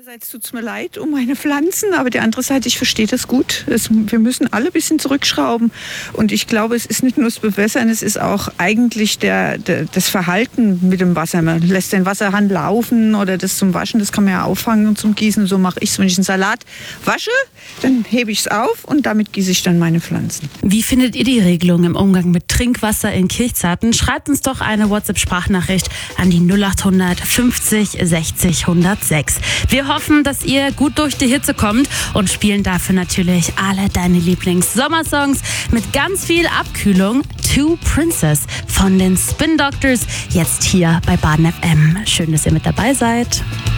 Einerseits tut es mir leid um meine Pflanzen, aber die andere Seite, ich verstehe das gut. Wir müssen alle ein bisschen zurückschrauben. Und ich glaube, es ist nicht nur das Bewässern, es ist auch eigentlich das Verhalten mit dem Wasser. Man lässt den Wasserhahn laufen oder das zum Waschen, das kann man ja auffangen und zum Gießen. So mache ich es, wenn ich einen Salat wasche, dann hebe ich es auf und damit gieße ich dann meine Pflanzen. Wie findet ihr die Regelung im Umgang mit Trinkwasser in Kirchzarten? Schreibt uns doch eine WhatsApp-Sprachnachricht an die 0800 50 60 106. Wir hoffen, dass ihr gut durch die Hitze kommt und spielen dafür natürlich alle deine Lieblings-Sommersongs mit ganz viel Abkühlung. Two Princess von den Spin Doctors, jetzt hier bei Baden FM. Schön, dass ihr mit dabei seid.